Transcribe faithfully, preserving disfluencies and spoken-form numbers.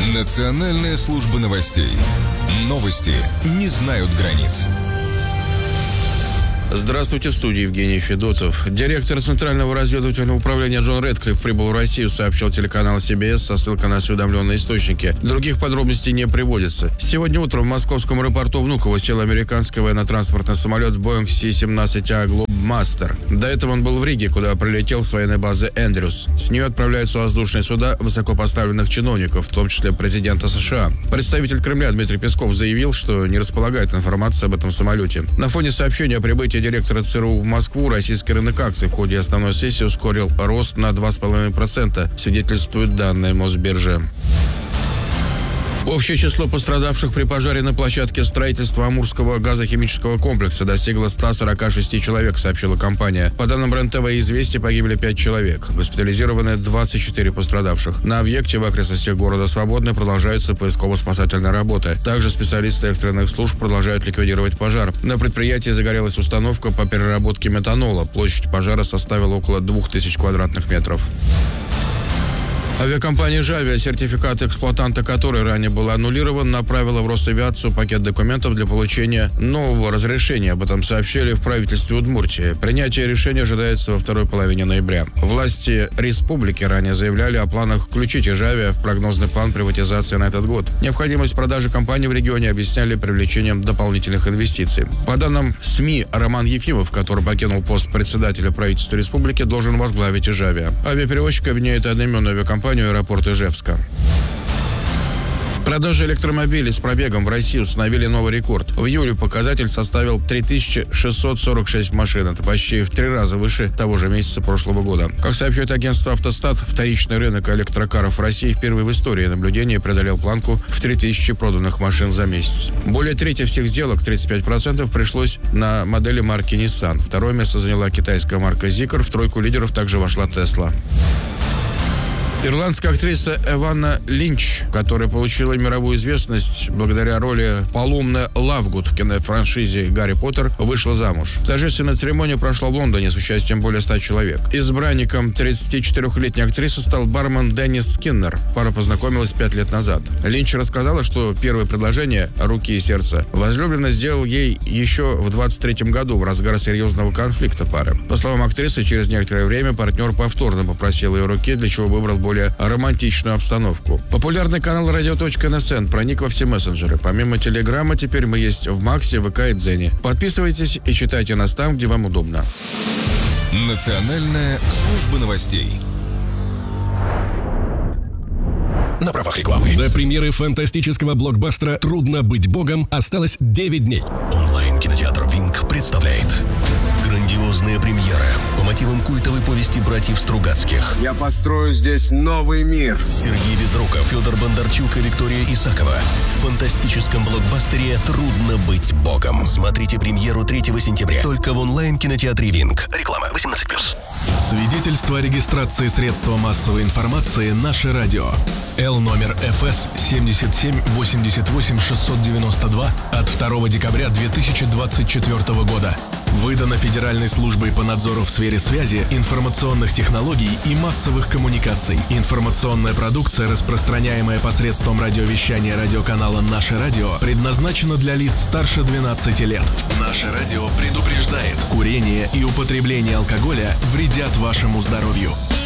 Национальная служба новостей. Новости не знают границ. Здравствуйте, в студии Евгений Федотов. Директор Центрального разведывательного управления Джон Рэдклифф прибыл в Россию, сообщил телеканал си би эс со ссылкой на осведомленные источники. Других подробностей не приводится. Сегодня утром в московском аэропорту Внуково сел американский военно-транспортный самолет Boeing си семнадцать а Globemaster. До этого он был в Риге, куда прилетел с военной базы Эндрюс. С нее отправляются воздушные суда высокопоставленных чиновников, в том числе президента США. Представитель Кремля Дмитрий Песков заявил, что не располагает информацией об этом самолете. На фоне сообщения о прибытии директора ЦРУ в Москву российский рынок акций в ходе основной сессии ускорил рост на два с половиной процента, свидетельствуют данные Мосбиржи. Общее число пострадавших при пожаре на площадке строительства Амурского газохимического комплекса достигло ста сорока шести человек, сообщила компания. По данным РЕН-ТВ и «Известия» погибли пять человек. Госпитализированы двадцать четыре пострадавших. На объекте в окрестностях города Свободный продолжаются поисково-спасательные работы. Также специалисты экстренных служб продолжают ликвидировать пожар. На предприятии загорелась установка по переработке метанола. Площадь пожара составила около двух тысяч квадратных метров. Авиакомпания «Жавиа», сертификат эксплуатанта которой ранее был аннулирован, направила в Росавиацию пакет документов для получения нового разрешения. Об этом сообщили в правительстве Удмуртии. Принятие решения ожидается во второй половине ноября. Власти республики ранее заявляли о планах включить «Жавиа» в прогнозный план приватизации на этот год. Необходимость продажи компании в регионе объясняли привлечением дополнительных инвестиций. По данным СМИ, Роман Ефимов, который покинул пост председателя правительства республики, должен возглавить «Жавиа». Авиаперевозчик обвиняет одноименную авиакомпанию аэропорт Ижевска. Продажи электромобилей с пробегом в России установили новый рекорд. В июле показатель составил три тысячи шестьсот сорок шесть машин. Это почти в три раза выше того же месяца прошлого года. Как сообщает агентство «Автостат», вторичный рынок электрокаров в России впервые в истории наблюдения преодолел планку в три тысячи проданных машин за месяц. Более трети всех сделок, тридцать пять процентов, пришлось на модели марки Nissan. Второе место заняла китайская марка Zeekr. В тройку лидеров также вошла Tesla. Ирландская актриса Эванна Линч, которая получила мировую известность благодаря роли Палумны Лавгуд в кинофраншизе «Гарри Поттер», вышла замуж. Торжественная церемония прошла в Лондоне с участием более ста человек. Избранником тридцатичетырёхлетней актрисы стал бармен Деннис Скиннер. Пара познакомилась пять лет назад. Линч рассказала, что первое предложение «Руки и сердца» возлюбленный сделал ей еще в двадцать третьем году, в разгар серьезного конфликта пары. По словам актрисы, через некоторое время партнер повторно попросил ее руки, для чего выбрал более романтичную обстановку. Популярный канал радио.НСН проник во все мессенджеры. Помимо Телеграма, теперь мы есть в Максе, ВК и Дзене. Подписывайтесь и читайте нас там, где вам удобно. Национальная служба новостей. На правах рекламы. До премьеры фантастического блокбастера «Трудно быть богом» осталось девять дней. Онлайн-кинотеатр «Винг» представляет грандиозная премьера по мотивам культовой повести братьев Стругацких. Я построю здесь новый мир. Сергей Безруков, Федор Бондарчук и Виктория Исакова. В фантастическом блокбастере «Трудно быть богом». Смотрите премьеру третьего сентября. Только в онлайн-кинотеатре «Винг». Реклама восемнадцать плюс. Свидетельство о регистрации средства массовой информации «Наше радио». Л номер эф эс семьдесят семь восемьдесят восемь шестьсот девяносто два от второго декабря две тысячи двадцать четвёртого года. Выдано Федеральной службой по надзору в сфере связи, информационных технологий и массовых коммуникаций. Информационная продукция, распространяемая посредством радиовещания радиоканала «Наше радио», предназначена для лиц старше двенадцати лет. «Наше радио» предупреждает: курение и употребление алкоголя вредят вашему здоровью.